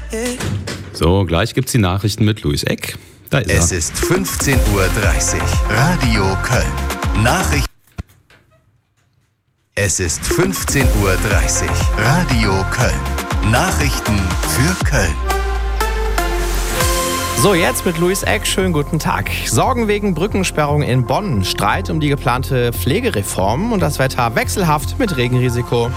So, gleich gibt's die Nachrichten mit Louis Eck. Da ist Es ist 15:30 Uhr. Radio Köln. Nachrichten. Es ist 15:30 Uhr. Radio Köln. Nachrichten für Köln. So, jetzt mit Louis Eck. Schönen guten Tag. Sorgen wegen Brückensperrung in Bonn. Streit um die geplante Pflegereform und das Wetter wechselhaft mit Regenrisiko.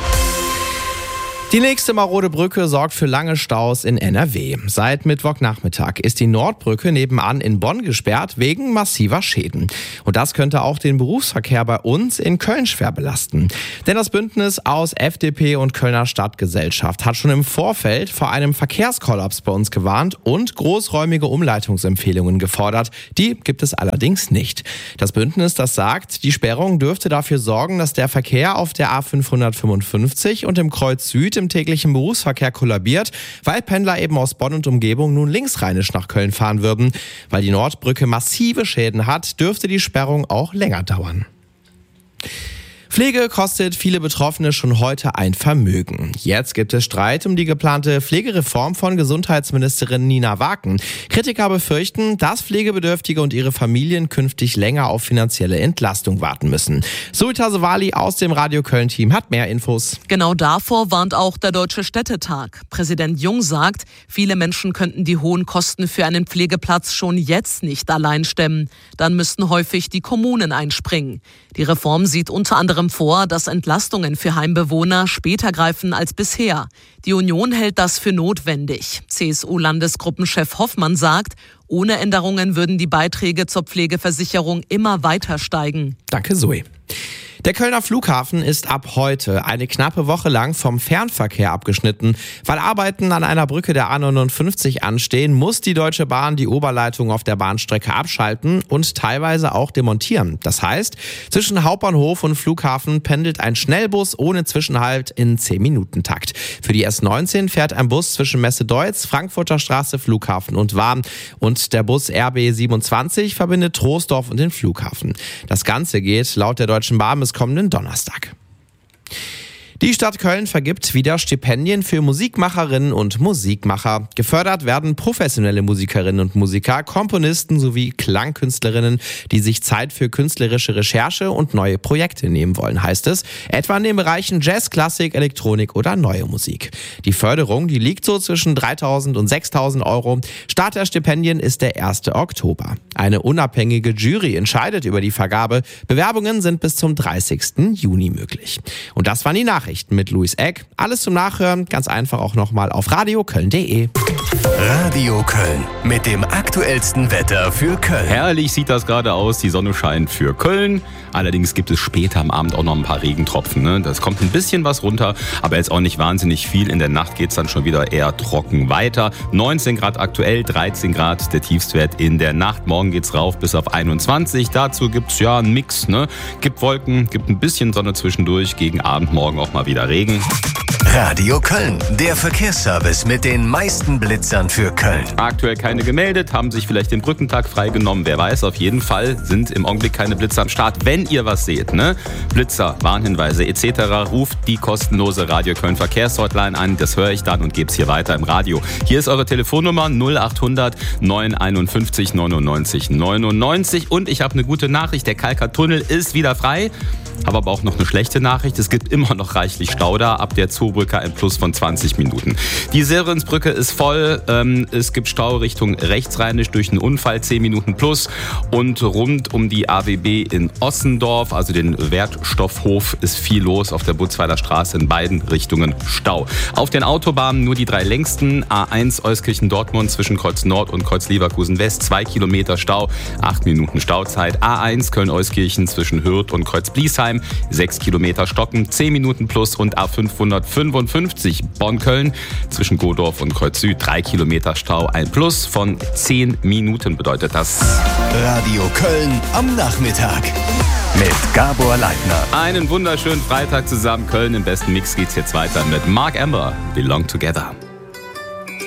Die nächste marode Brücke sorgt für lange Staus in NRW. Seit Mittwochnachmittag ist die Nordbrücke nebenan in Bonn gesperrt wegen massiver Schäden. Und das könnte auch den Berufsverkehr bei uns in Köln schwer belasten. Denn das Bündnis aus FDP und Kölner Stadtgesellschaft hat schon im Vorfeld vor einem Verkehrskollaps bei uns gewarnt und großräumige Umleitungsempfehlungen gefordert. Die gibt es allerdings nicht. Das Bündnis, das sagt, die Sperrung dürfte dafür sorgen, dass der Verkehr auf der A555 und im Kreuz Süd im täglichen Berufsverkehr kollabiert, weil Pendler eben aus Bonn und Umgebung nun linksrheinisch nach Köln fahren würden. Weil die Nordbrücke massive Schäden hat, dürfte die Sperrung auch länger dauern. Pflege kostet viele Betroffene schon heute ein Vermögen. Jetzt gibt es Streit um die geplante Pflegereform von Gesundheitsministerin Nina Waken. Kritiker befürchten, dass Pflegebedürftige und ihre Familien künftig länger auf finanzielle Entlastung warten müssen. Suita Sewali aus dem Radio Köln-Team hat mehr Infos. Genau davor warnt auch der Deutsche Städtetag. Präsident Jung sagt, viele Menschen könnten die hohen Kosten für einen Pflegeplatz schon jetzt nicht allein stemmen. Dann müssten häufig die Kommunen einspringen. Die Reform sieht unter anderem vor, dass Entlastungen für Heimbewohner später greifen als bisher. Die Union hält das für notwendig. CSU-Landesgruppenchef Hoffmann sagt, ohne Änderungen würden die Beiträge zur Pflegeversicherung immer weiter steigen. Danke, Zoe. Der Kölner Flughafen ist ab heute eine knappe Woche lang vom Fernverkehr abgeschnitten. Weil Arbeiten an einer Brücke der A59 anstehen, muss die Deutsche Bahn die Oberleitung auf der Bahnstrecke abschalten und teilweise auch demontieren. Das heißt, zwischen Hauptbahnhof und Flughafen pendelt ein Schnellbus ohne Zwischenhalt in 10-Minuten-Takt. Für die S19 fährt ein Bus zwischen Messe-Deutz, Frankfurter Straße, Flughafen und Warm. Und der Bus RB27 verbindet Troisdorf und den Flughafen. Das Ganze geht laut der Deutschen Bahn bis kommenden Donnerstag. Die Stadt Köln vergibt wieder Stipendien für Musikmacherinnen und Musikmacher. Gefördert werden professionelle Musikerinnen und Musiker, Komponisten sowie Klangkünstlerinnen, die sich Zeit für künstlerische Recherche und neue Projekte nehmen wollen, heißt es. Etwa in den Bereichen Jazz, Klassik, Elektronik oder neue Musik. Die Förderung, die liegt so zwischen 3.000 und 6.000 Euro. Start der Stipendien ist der 1. Oktober. Eine unabhängige Jury entscheidet über die Vergabe. Bewerbungen sind bis zum 30. Juni möglich. Und das waren die Nachrichten mit Louis Eck. Alles zum Nachhören, ganz einfach auch nochmal auf radioköln.de. Radio Köln mit dem aktuellsten Wetter für Köln. Herrlich sieht das gerade aus, die Sonne scheint für Köln. Allerdings gibt es später am Abend auch noch ein paar Regentropfen. Ne? Das kommt ein bisschen was runter, aber jetzt auch nicht wahnsinnig viel. In der Nacht geht es dann schon wieder eher trocken weiter. 19 Grad aktuell, 13 Grad der Tiefstwert in der Nacht. Morgen geht's rauf bis auf 21. Dazu gibt's ja einen Mix. Ne? Gibt Wolken, gibt ein bisschen Sonne zwischendurch. Gegen Abend morgen auch mal wieder Regen. Radio Köln, der Verkehrsservice mit den meisten Blitzern für Köln. Aktuell keine gemeldet, haben sich vielleicht den Brückentag freigenommen. Wer weiß, auf jeden Fall sind im Augenblick keine Blitzer am Start. Wenn ihr was seht, ne? Blitzer, Warnhinweise etc., ruft die kostenlose Radio Köln Verkehrshotline an. Das höre ich dann und gebe es hier weiter im Radio. Hier ist eure Telefonnummer 0800 951 99 99. Und ich habe eine gute Nachricht, der Kalker Tunnel ist wieder frei. Habe aber auch noch eine schlechte Nachricht. Es gibt immer noch reichlich Stau da, ab der Zoobrücke ein Plus von 20 Minuten. Die Severinsbrücke ist voll. Es gibt Stau Richtung rechtsrheinisch durch einen Unfall, 10 Minuten plus. Und rund um die AWB in Ossendorf, also den Wertstoffhof, ist viel los. Auf der Butzweiler Straße in beiden Richtungen Stau. Auf den Autobahnen nur die 3 längsten. A1 Euskirchen-Dortmund zwischen Kreuz Nord und Kreuz Leverkusen West, 2 Kilometer Stau, 8 Minuten Stauzeit. A1 Köln-Euskirchen zwischen Hürth und Kreuz-Bliesheim, 6 Kilometer Stocken, 10 Minuten plus. Und A555 Bonn-Köln zwischen Godorf und Kreuz Süd, 3 Kilometer Stau, ein Plus von 10 Minuten bedeutet das. Radio Köln am Nachmittag mit Gabor Leitner. Einen wunderschönen Freitag zusammen. Köln im besten Mix geht's jetzt weiter mit Mark Amber, Belong Together.